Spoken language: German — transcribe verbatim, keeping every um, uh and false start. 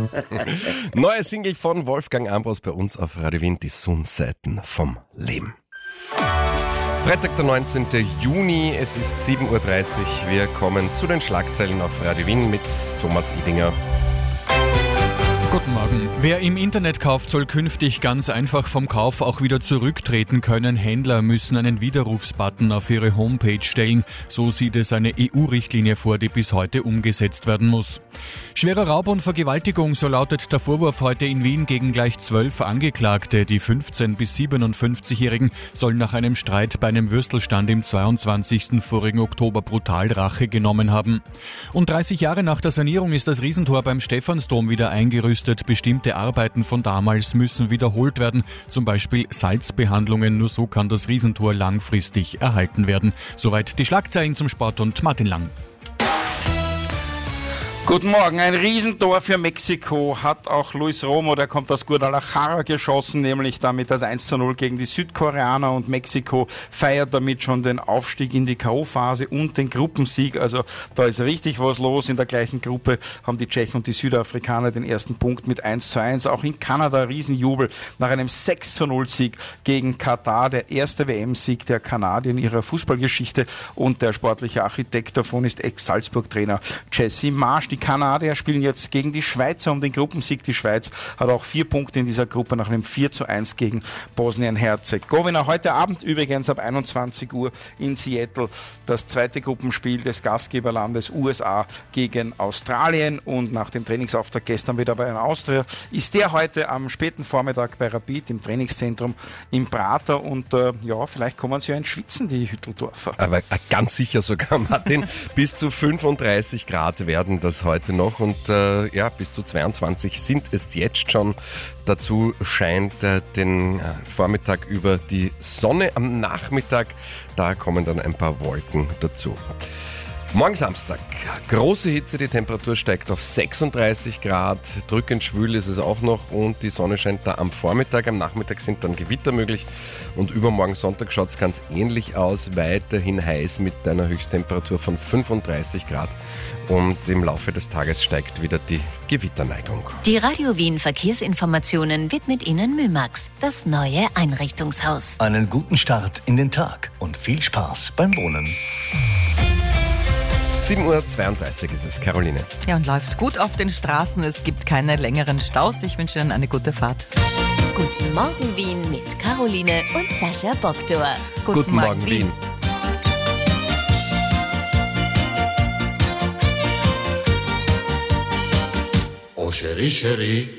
Neue Single von Wolfgang Ambros bei uns auf Radio Wien, die Sonnenseiten vom Leben. Freitag, der neunzehnten Juni, es ist sieben Uhr dreißig. Wir kommen zu den Schlagzeilen auf Radio Wien mit Thomas Idinger. Guten Morgen. Wer im Internet kauft, soll künftig ganz einfach vom Kauf auch wieder zurücktreten können. Händler müssen einen Widerrufsbutton auf ihre Homepage stellen. So sieht es eine E U-Richtlinie vor, die bis heute umgesetzt werden muss. Schwerer Raub und Vergewaltigung, so lautet der Vorwurf heute in Wien gegen gleich zwölf Angeklagte. Die fünfzehn- bis siebenundfünfzigjährigen sollen nach einem Streit bei einem Würstelstand im zweiundzwanzigsten vorigen Oktober brutal Rache genommen haben. Und dreißig Jahre nach der Sanierung ist das Riesentor beim Stephansdom wieder eingerüstet. Bestimmte Arbeiten von damals müssen wiederholt werden, zum Beispiel Salzbehandlungen. Nur so kann das Riesentor langfristig erhalten werden. Soweit die Schlagzeilen zum Sport und Martin Lang. Guten Morgen, ein Riesentor für Mexiko hat auch Luis Romo, der kommt aus Guadalajara, geschossen, nämlich damit das eins zu null gegen die Südkoreaner, und Mexiko feiert damit schon den Aufstieg in die K O-Phase und den Gruppensieg. Also da ist richtig was los. In der gleichen Gruppe haben die Tschechen und die Südafrikaner den ersten Punkt mit eins zu eins. Auch in Kanada Riesenjubel nach einem sechs zu null Sieg gegen Katar, der erste W M-Sieg der Kanadier in ihrer Fußballgeschichte, und der sportliche Architekt davon ist Ex-Salzburg-Trainer Jesse Marsch. Die Kanadier spielen jetzt gegen die Schweizer um den Gruppensieg. Die Schweiz hat auch vier Punkte in dieser Gruppe nach einem vier zu eins gegen Bosnien-Herzegowina. Heute Abend übrigens ab einundzwanzig Uhr in Seattle das zweite Gruppenspiel des Gastgeberlandes U S A gegen Australien. Und nach dem Trainingsauftakt gestern wieder bei einer Austria ist der heute am späten Vormittag bei Rapid im Trainingszentrum im Prater. Und äh, ja, vielleicht kommen sie ja ins Schwitzen, die Hütteldorfer. Aber äh, ganz sicher sogar, Martin, bis zu fünfunddreißig Grad werden das heute noch, und äh, ja, bis zu zweiundzwanzig sind es jetzt schon. Dazu scheint äh, den äh, Vormittag über die Sonne. Am Nachmittag, da kommen dann ein paar Wolken dazu. Morgen Samstag, große Hitze, die Temperatur steigt auf sechsunddreißig Grad, drückend schwül ist es auch noch, und die Sonne scheint da am Vormittag. Am Nachmittag sind dann Gewitter möglich, und übermorgen Sonntag schaut es ganz ähnlich aus, weiterhin heiß mit einer Höchsttemperatur von fünfunddreißig Grad, und im Laufe des Tages steigt wieder die Gewitterneigung. Die Radio Wien Verkehrsinformationen widmet Ihnen Mümax, das neue Einrichtungshaus. Einen guten Start in den Tag und viel Spaß beim Wohnen. sieben Uhr zweiunddreißig ist es, Caroline. Ja, und läuft gut auf den Straßen. Es gibt keine längeren Staus. Ich wünsche Ihnen eine gute Fahrt. Guten Morgen Wien mit Caroline und Sascha Boktor. Guten, Guten Morgen, Wien. Wien. Oh, Cherie, Cherie.